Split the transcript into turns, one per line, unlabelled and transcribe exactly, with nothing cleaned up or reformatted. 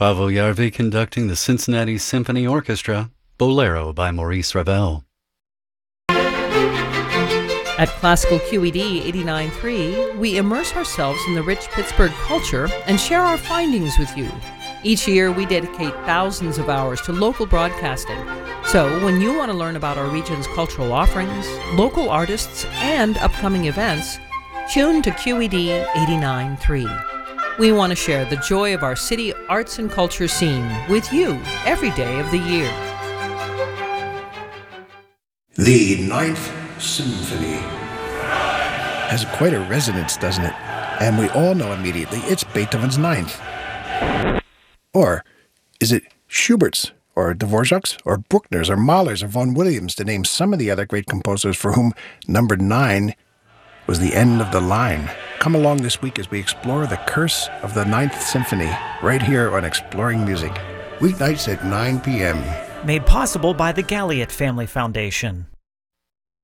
Pavel Yarvi conducting the Cincinnati Symphony Orchestra, Bolero by Maurice Ravel.
At Classical Q E D eighty-nine point three, we immerse ourselves in the rich Pittsburgh culture and share our findings with you. Each year, we dedicate thousands of hours to local broadcasting. So, when you want to learn about our region's cultural offerings, local artists, and upcoming events, tune to Q E D eighty-nine point three. We want to share the joy of our city arts and culture scene with you every day of the year.
The Ninth Symphony
has quite a resonance, doesn't it? And we all know immediately it's Beethoven's Ninth. Or is it Schubert's, or Dvorak's, or Bruckner's, or Mahler's, or Vaughan Williams, to name some of the other great composers for whom number nine was the end of the line? Come along this week as we explore the curse of the Ninth Symphony, right here on Exploring Music.
Weeknights at nine p.m.
Made possible by the Galliot Family Foundation.